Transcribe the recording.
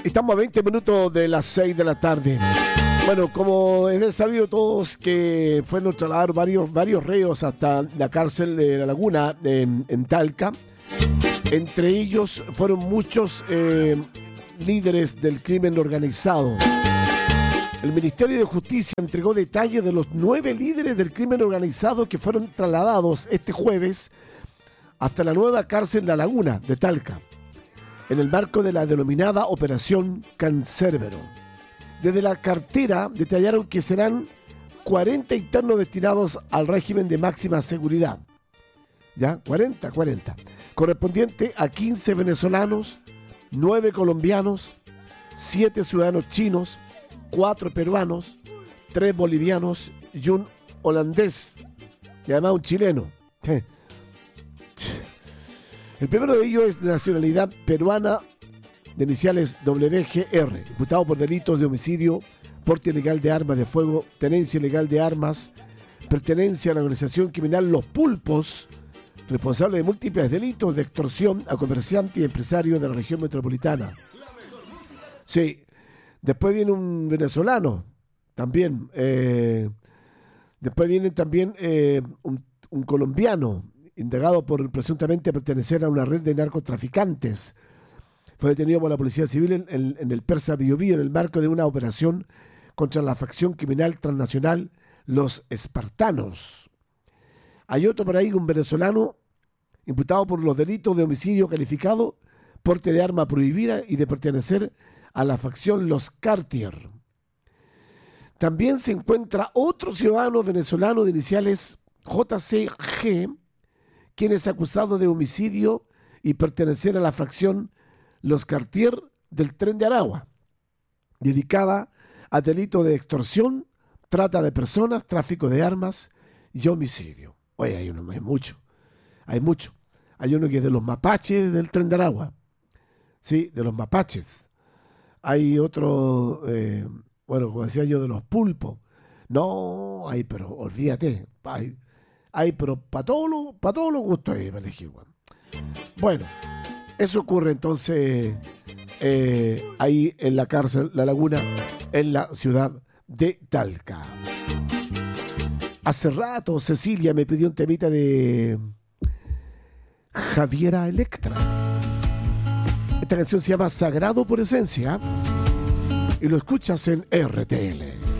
Estamos a 20 minutos de las 6 de la tarde. Bueno, como es sabido todos que fueron trasladados varios reos hasta la cárcel de La Laguna en Talca. Entre ellos fueron muchos líderes del crimen organizado. El Ministerio de Justicia entregó detalles de los 9 líderes del crimen organizado que fueron trasladados este jueves hasta la nueva cárcel La Laguna de Talca, en el marco de la denominada Operación Cancerbero. Desde la cartera detallaron que serán 40 internos destinados al régimen de máxima seguridad. ¿Ya? 40. Correspondiente a 15 venezolanos, 9 colombianos, 7 ciudadanos chinos, 4 peruanos, 3 bolivianos y un holandés, y además un chileno. El primero de ellos es de nacionalidad peruana, de iniciales WGR, imputado por delitos de homicidio, porte ilegal de armas de fuego, tenencia ilegal de armas, pertenencia a la organización criminal Los Pulpos, responsable de múltiples delitos de extorsión a comerciantes y empresarios de la región metropolitana. Sí, después viene un venezolano, también. Después viene también un colombiano, indagado por presuntamente pertenecer a una red de narcotraficantes. Fue detenido por la Policía Civil en el Persa Biobío en el marco de una operación contra la facción criminal transnacional Los Espartanos. Hay otro por ahí, un venezolano, imputado por los delitos de homicidio calificado, porte de arma prohibida y de pertenecer a la facción Los Cartier. También se encuentra otro ciudadano venezolano de iniciales JCG, quien es acusado de homicidio y pertenecer a la facción Los Cartier del Tren de Aragua, dedicada a delitos de extorsión, trata de personas, tráfico de armas y homicidio. Oye, hay mucho. Hay uno que es de los mapaches del Tren de Aragua. Sí, de los mapaches. Hay otro, como decía yo, de los pulpos. No, pero olvídate. Pero para todos los gustos hay para elegir. Bueno, eso ocurre entonces ahí en la cárcel La Laguna, en la ciudad de Talca. Hace rato Cecilia me pidió un temita de Javiera Electra. Esta canción se llama Sagrado por Esencia y lo escuchas en RTL.